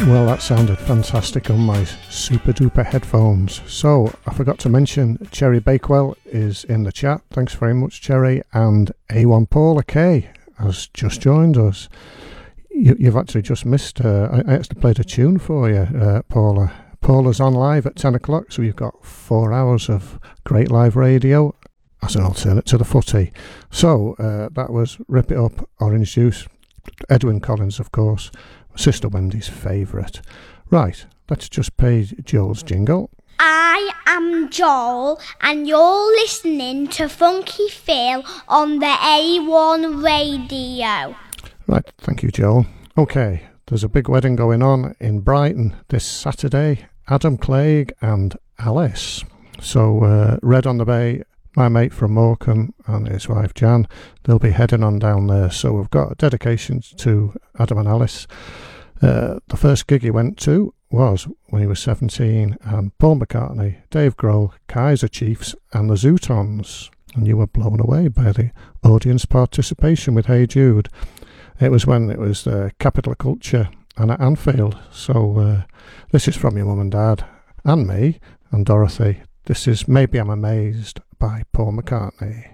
Well, that sounded fantastic on my super duper headphones. So, I forgot to mention Cherry Bakewell is in the chat. Thanks very much, Cherry. And A1 Paula K has just joined us. You've actually just missed her. I actually played a tune for you, Paula. Paula's on live at 10 o'clock, so you've got 4 hours of great live radio as an alternate to the footy. So, that was Rip It Up, Orange Juice, Edwyn Collins, of course. Sister Wendy's favourite. Right, let's just pay Joel's jingle. I am Joel, and you're listening to Funky Phil on the A1 radio. Right, thank you, Joel. Okay, there's a big wedding going on in Brighton this Saturday. Adam Clegg and Alice. So, Red on the Bay, my mate from Morecambe and his wife Jan, they'll be heading on down there. So we've got dedications to Adam and Alice. The first gig he went to was when he was 17, and Paul McCartney, Dave Grohl, Kaiser Chiefs and the Zootons. And you were blown away by the audience participation with Hey Jude. It was when it was the Capital of Culture and at Anfield. So this is from your mum and dad and me and Dorothy. This is Maybe I'm Amazed by Paul McCartney.